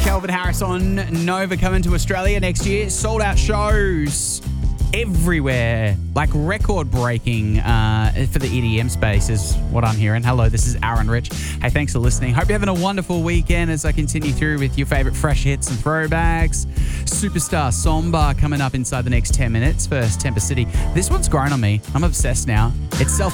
Calvin Harris on Nova coming to Australia next year. Sold out shows everywhere, like record breaking for the EDM space is what I'm hearing. Hello, this is Aaron Rich. Hey, thanks for listening. Hope you're having a wonderful weekend as I continue through with your favorite fresh hits and throwbacks. Superstar Somba coming up inside the next 10 minutes. First, Temper City. This one's grown on me. I'm obsessed now. It's self